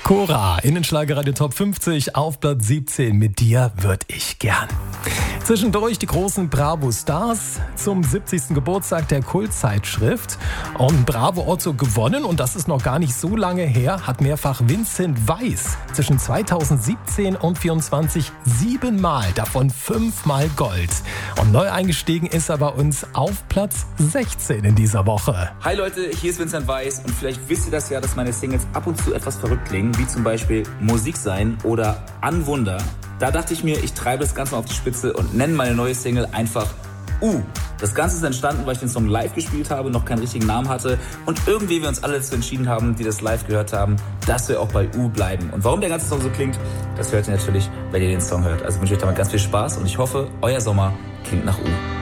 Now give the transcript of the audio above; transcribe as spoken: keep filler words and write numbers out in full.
Cora, Innenschlagerradio Top fünfzig auf Platz siebzehn. Mit dir würd ich gern. Zwischendurch die großen Bravo-Stars zum siebzigsten Geburtstag der Kultzeitschrift. Und Bravo Otto gewonnen, und das ist noch gar nicht so lange her, hat mehrfach Vincent Weiss zwischen zweitausendsiebzehn und vierundzwanzig siebenmal, davon fünfmal Gold. Und neu eingestiegen ist er bei uns auf Platz sechzehn in dieser Woche. Hi Leute, hier ist Vincent Weiss, und vielleicht wisst ihr das ja, dass meine Singles ab und zu etwas verrückt klingen, wie zum Beispiel Musik sein oder An Wunder. Da dachte ich mir, ich treibe das Ganze mal auf die Spitze und nenne meine neue Single einfach U. Das Ganze ist entstanden, weil ich den Song live gespielt habe, noch keinen richtigen Namen hatte und irgendwie wir uns alle dazu entschieden haben, die das live gehört haben, dass wir auch bei U bleiben. Und warum der ganze Song so klingt, das hört ihr natürlich, wenn ihr den Song hört. Also wünsche ich euch damit ganz viel Spaß und ich hoffe, euer Sommer klingt nach U.